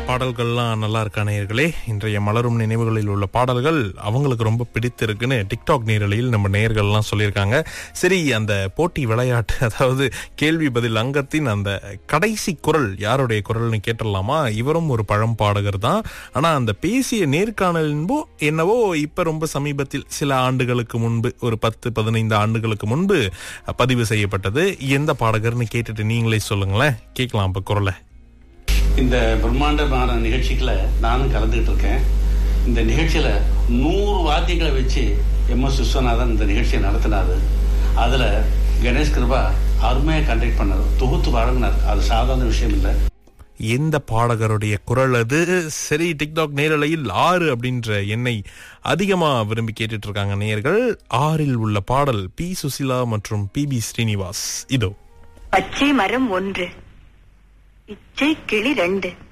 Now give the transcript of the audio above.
பாடல்கள்லாம் நல்லா இருக்கா நேயர்களே? இன்றைய மலரும் நினைவுகளில் உள்ள பாடல்கள் அவங்களுக்கு ரொம்ப பிடித்திருக்குன்னு டிக்டாக் நேரலையில் நம்ம நேயர்கள்லாம் சொல்லியிருக்காங்க. சரி, அந்த போட்டி விளையாட்டு, அதாவது கேள்வி பதில் அங்கத்தின் அந்த கடைசி குரல் யாருடைய குரல்னு கேட்டுடலாமா? இவரும் ஒரு பழம் பாடகர் தான். ஆனா அந்த பேசிய நேர்காணல் என்னவோ இப்ப ரொம்ப சமீபத்தில் சில ஆண்டுகளுக்கு முன்பு, ஒரு 10-15 ஆண்டுகளுக்கு முன்பு பதிவு செய்யப்பட்டது. எந்த பாடகர்னு கேட்டுட்டு நீங்களே சொல்லுங்களேன். கேட்கலாம் இப்ப குரலை. இந்த பிரம்மாண்டமான நிகழ்ச்சிகளை நானும் கலந்துகிட்டு இருக்கேன். இந்த நிகழ்ச்சியில 100 வாத்தியங்களை வச்சு MS விஸ்வநாதன் இந்த நிகழ்ச்சியை நடத்தினாரு. அதுல கணேஷ் கிருபா அருமையா கண்டக்ட் பண்ணார், தொகுத்து வழங்கினார். அது சாதாரண விஷயம் இல்லை. எந்த பாடகருடைய குரல் அது? சரி, டிக்டாக் நேரலையில் 6 அப்படின்ற எண்ணை அதிகமா விரும்பி கேட்டுட்டு இருக்காங்க நேயர்கள். 6இல் உள்ள பாடல் பி சுசிலா மற்றும் PB ஸ்ரீனிவாஸ். இதோ. பச்சை மரம் 1, இச்சை கிளி 2.